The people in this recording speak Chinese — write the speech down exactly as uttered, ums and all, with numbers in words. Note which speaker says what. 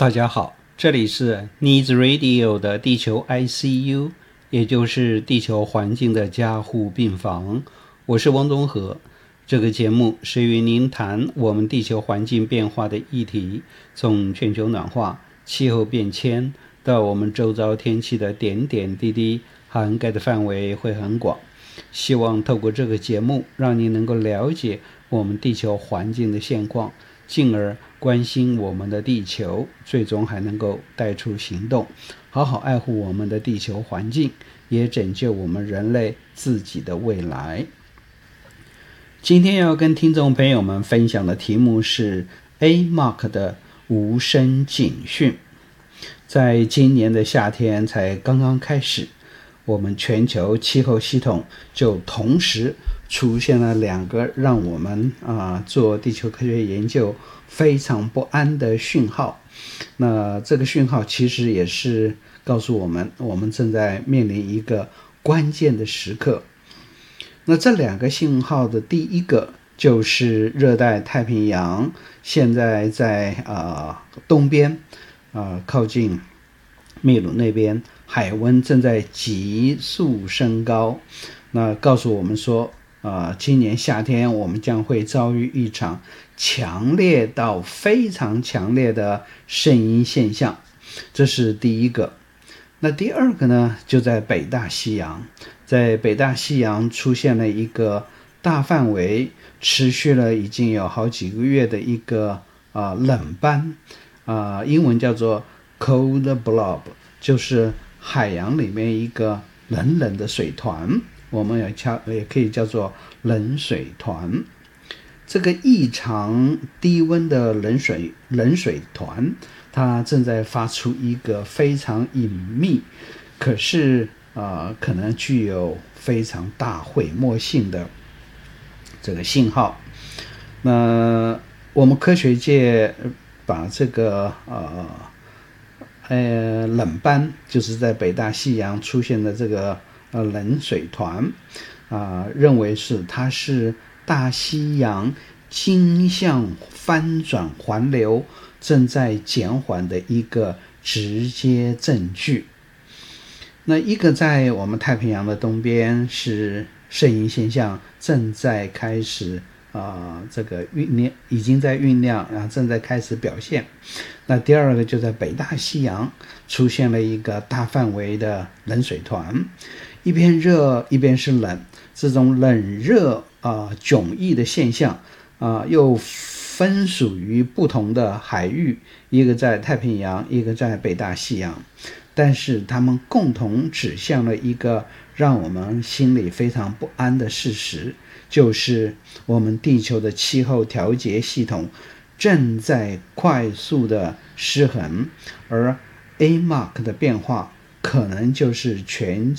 Speaker 1: 大家好，这里是 Needs Radio 的地球 I C U， 也就是地球环境的加护病房。我是汪东和。这个节目是与您谈我们地球环境变化的议题，从全球暖化、气候变迁到我们周遭天气的点点滴滴，涵盖的范围会很广。希望透过这个节目，让您能够了解我们地球环境的现况，进而关心我们的地球，最终还能够带出行动，好好爱护我们的地球环境，也拯救我们人类自己的未来。今天要跟听众朋友们分享的题目是 A M O C 的无声警讯。在今年的夏天才刚刚开始，我们全球气候系统就同时出现了两个让我们啊、呃、做地球科学研究非常不安的讯号。那这个讯号其实也是告诉我们，我们正在面临一个关键的时刻。那这两个信号的第一个就是热带太平洋，现在在呃东边，呃靠近秘鲁那边，海温正在急速升高。那告诉我们说，呃，今年夏天我们将会遭遇一场强烈到非常强烈的圣婴现象，这是第一个。那第二个呢，就在北大西洋，在北大西洋出现了一个大范围、持续了已经有好几个月的一个啊、呃、冷斑，啊、呃，英文叫做 cold blob， 就是海洋里面一个冷冷的水团，我们也叫也可以叫做冷水团。这个异常低温的冷水冷水团，它正在发出一个非常隐秘，可是呃可能具有非常大毁灭性的这个信号。那我们科学界把这个呃呃冷斑，就是在北大西洋出现的这个呃冷水团啊、呃，认为是它是大西洋经向翻转环流正在减缓的一个直接证据。那一个在我们太平洋的东边，是圣婴现象正在开始啊、呃，这个酝酿已经在酝酿，然后正在开始表现。那第二个就在北大西洋出现了一个大范围的冷水团，一边热一边是冷，这种冷热啊、呃、迥异的现象啊、呃，又分属于不同的海域，一个在太平洋，一个在北大西洋，但是他们共同指向了一个让我们心里非常不安的事实，就是我们地球的气候调节系统正在快速的失衡，而 A M O C 的变化可能就是全